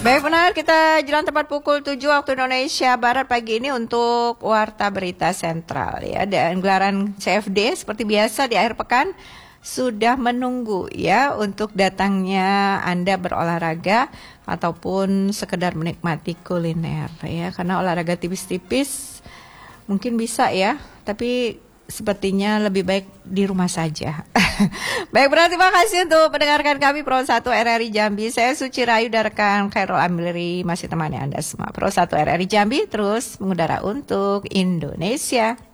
Baik, benar, kita jalan tepat pukul 7 waktu Indonesia Barat pagi ini untuk Warta Berita Sentral ya. Dan gelaran CFD seperti biasa di akhir pekan sudah menunggu ya untuk datangnya Anda berolahraga ataupun sekedar menikmati kuliner ya. Karena olahraga tipis-tipis mungkin bisa ya, tapi sepertinya lebih baik di rumah saja. Baik, berarti terima kasih untuk mendengarkan kami Pro 1 RRI Jambi. Saya Suci Rayu dan rekan Khairul Amilri masih temani Anda semua. Pro 1 RRI Jambi terus mengudara untuk Indonesia.